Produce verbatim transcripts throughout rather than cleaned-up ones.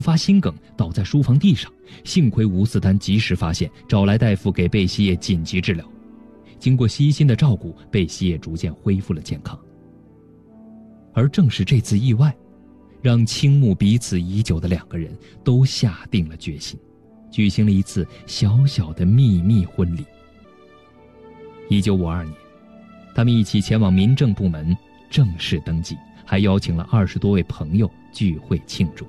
发心梗倒在书房地上，幸亏吴斯丹及时发现，找来大夫给贝希叶紧急治疗。经过悉心的照顾，贝希叶逐渐恢复了健康。而正是这次意外，让倾慕彼此已久的两个人都下定了决心，举行了一次小小的秘密婚礼。一九五二年，他们一起前往民政部门正式登记，还邀请了二十多位朋友聚会庆祝。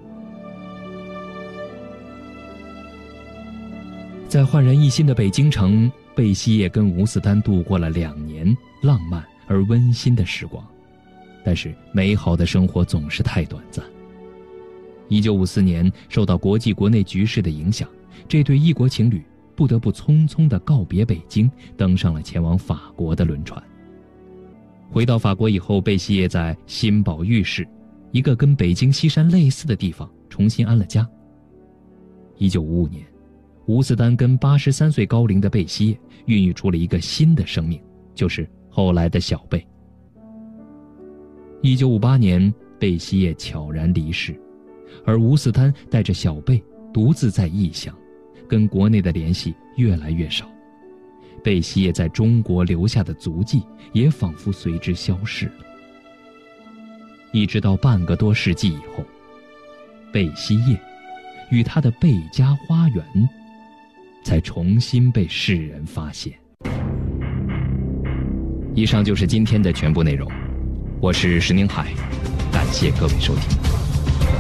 在焕然一新的北京城，贝希叶跟吴斯丹度过了两年浪漫而温馨的时光，但是美好的生活总是太短暂。一九五四年，受到国际国内局势的影响，这对异国情侣不得不匆匆地告别北京，登上了前往法国的轮船。回到法国以后，贝希叶在新堡寓市，一个跟北京西山类似的地方，重新安了家。一九五五年，吴斯丹跟八十三岁高龄的贝希叶孕育出了一个新的生命，就是后来的小贝。一九五八年，贝希叶悄然离世，而吴斯丹带着小贝独自在异乡，跟国内的联系越来越少。贝希叶在中国留下的足迹也仿佛随之消逝了。一直到半个多世纪以后，贝希叶与他的贝家花园才重新被世人发现。以上就是今天的全部内容，我是石宁海，感谢各位收听。